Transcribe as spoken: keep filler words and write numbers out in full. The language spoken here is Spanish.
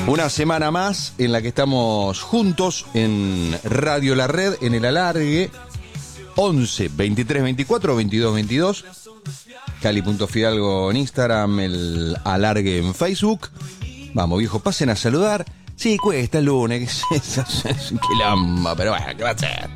Una semana más en la que estamos juntos en Radio La Red, en el alargue once, veintitrés, veinticuatro, veintidós, veintidós. Cali.fidalgo en Instagram, el alargue en Facebook. Vamos, viejo, pasen a saludar. Sí, cuesta el lunes. Qué lamba, pero bueno, ¿qué va a ser?